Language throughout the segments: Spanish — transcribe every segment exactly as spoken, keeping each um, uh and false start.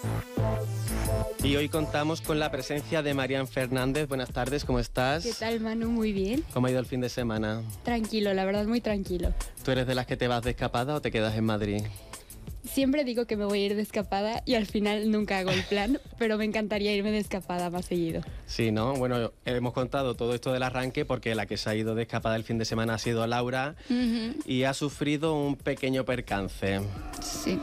Y hoy contamos con la presencia de Marian Fernández. Buenas tardes, ¿cómo estás? ¿Qué tal, Manu? Muy bien. ¿Cómo ha ido el fin de semana? Tranquilo, la verdad, muy tranquilo. ¿Tú eres de las que te vas de escapada o te quedas en Madrid? Siempre digo que me voy a ir de escapada y al final nunca hago el plan, pero me encantaría irme de escapada más seguido. Sí, ¿no? Bueno, hemos contado todo esto del arranque porque la que se ha ido de escapada el fin de semana ha sido Laura uh-huh. y ha sufrido un pequeño percance. Sí.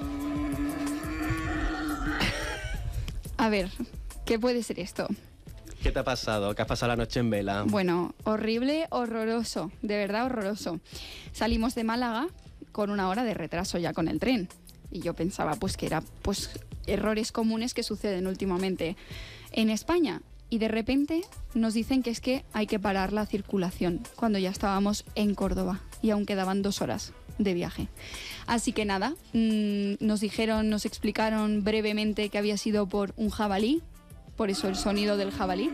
A ver, ¿qué puede ser esto? ¿Qué te ha pasado? ¿Qué has pasado la noche en vela? Bueno, horrible, horroroso, de verdad horroroso. Salimos de Málaga con una hora de retraso ya con el tren. Y yo pensaba pues que era pues errores comunes que suceden últimamente en España. Y de repente nos dicen que es que hay que parar la circulación cuando ya estábamos en Córdoba y aún quedaban dos horas de viaje. Así que nada, mmm, nos dijeron, nos explicaron brevemente que había sido por un jabalí, por eso el sonido del jabalí.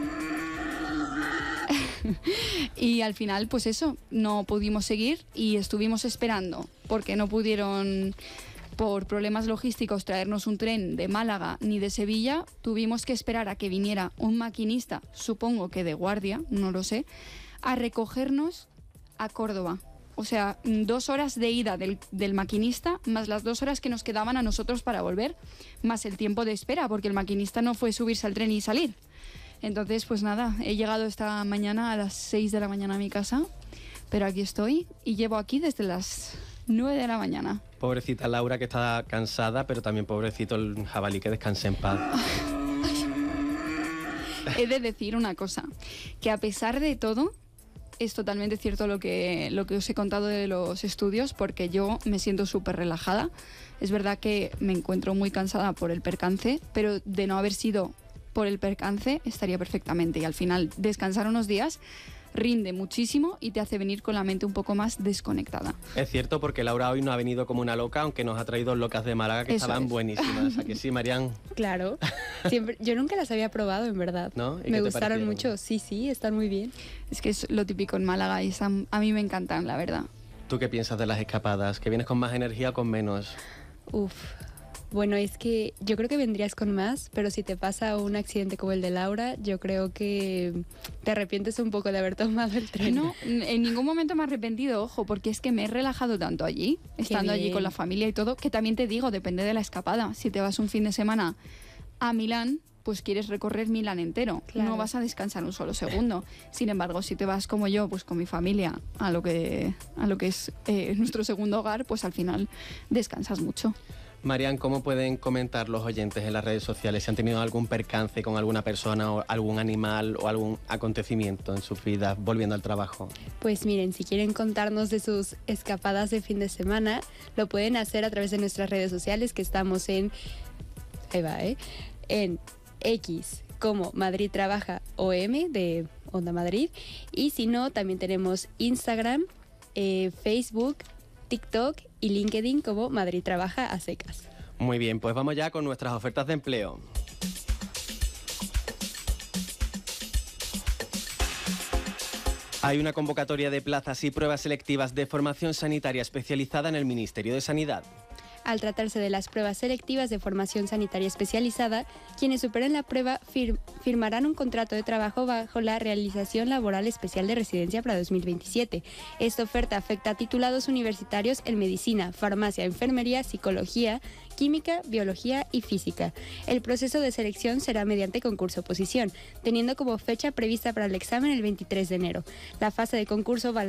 Y al final pues eso, no pudimos seguir y estuvimos esperando porque no pudieron, por problemas logísticos, traernos un tren de Málaga ni de Sevilla. Tuvimos que esperar a que viniera un maquinista, supongo que de guardia, no lo sé, a recogernos a Córdoba. O sea, dos horas de ida del, del maquinista, más las dos horas que nos quedaban a nosotros para volver, más el tiempo de espera, porque el maquinista no fue subirse al tren y salir. Entonces, pues nada, he llegado esta mañana a las seis de la mañana a mi casa, pero aquí estoy y llevo aquí desde las nueve de la mañana. Pobrecita Laura, que está cansada, pero también pobrecito el jabalí, que descanse en paz. He de decir una cosa, que a pesar de todo, es totalmente cierto lo que, lo que os he contado de los estudios, porque yo me siento súper relajada. Es verdad que me encuentro muy cansada por el percance, pero de no haber sido por el percance estaría perfectamente. Y al final descansar unos días rinde muchísimo y te hace venir con la mente un poco más desconectada. Es cierto, porque Laura hoy no ha venido como una loca, aunque nos ha traído locas de Málaga que Eso estaban es. buenísimas. ¿A que sí, Marian? Claro. Siempre, yo nunca las había probado, en verdad. ¿No? Me gustaron mucho. Sí, sí, están muy bien. Es que es lo típico en Málaga y están, a mí me encantan, la verdad. ¿Tú qué piensas de las escapadas? ¿Que vienes con más energía o con menos? Uf. Bueno, es que yo creo que vendrías con más, pero si te pasa un accidente como el de Laura, yo creo que te arrepientes un poco de haber tomado el tren. No, en ningún momento me he arrepentido, ojo, porque es que me he relajado tanto allí, estando allí con la familia y todo, que también te digo, depende de la escapada. Si te vas un fin de semana a Milán, pues quieres recorrer Milán entero, claro. No vas a descansar un solo segundo. Sin embargo, si te vas como yo, pues con mi familia, a lo que, a lo que es eh, nuestro segundo hogar, pues al final descansas mucho. Marian, ¿cómo pueden comentar los oyentes en las redes sociales si han tenido algún percance con alguna persona o algún animal o algún acontecimiento en sus vidas volviendo al trabajo? Pues miren, si quieren contarnos de sus escapadas de fin de semana, lo pueden hacer a través de nuestras redes sociales, que estamos en, ahí va, ¿eh? en X como Madrid Trabaja O M de Onda Madrid, y si no, también tenemos Instagram, eh, Facebook, TikTok y LinkedIn como Madrid Trabaja a secas. Muy bien, pues vamos ya con nuestras ofertas de empleo. Hay una convocatoria de plazas y pruebas selectivas de formación sanitaria especializada en el Ministerio de Sanidad. Al tratarse de las pruebas selectivas de formación sanitaria especializada, quienes superen la prueba fir- firmarán un contrato de trabajo bajo la realización laboral especial de residencia para dos mil veintisiete. Esta oferta afecta a titulados universitarios en medicina, farmacia, enfermería, psicología, química, biología y física. El proceso de selección será mediante concurso-oposición, teniendo como fecha prevista para el examen el veintitrés de enero. La fase de concurso va